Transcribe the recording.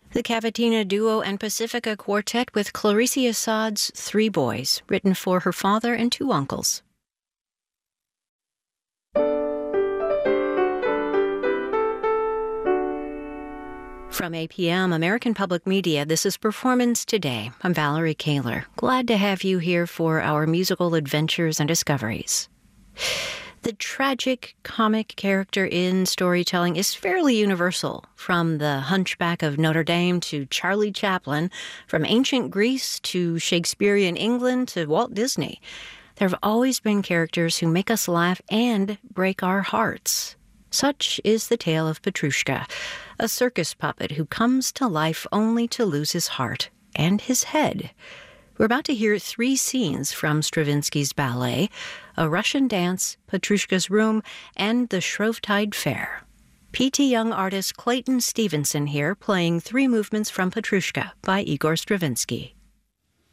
The Cavatina Duo and Pacifica Quartet with Clarice Assad's Three Boys, written for her father and two uncles. From APM, American Public Media, this is Performance Today. I'm Valerie Kaler. Glad to have you here for our musical adventures and discoveries. The tragic comic character in storytelling is fairly universal, from the Hunchback of Notre Dame to Charlie Chaplin, from ancient Greece to Shakespearean England to Walt Disney. There have always been characters who make us laugh and break our hearts. Such is the tale of Petrushka, a circus puppet who comes to life only to lose his heart and his head. We're about to hear three scenes from Stravinsky's ballet: A Russian Dance, Petrushka's Room, and The Shrovetide Fair. P.T. Young artist Clayton Stevenson here, playing three movements from Petrushka by Igor Stravinsky.